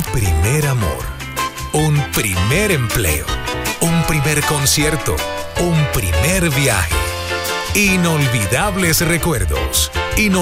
primer amor, un primer empleo, un primer concierto, un primer viaje. Inolvidables recuerdos.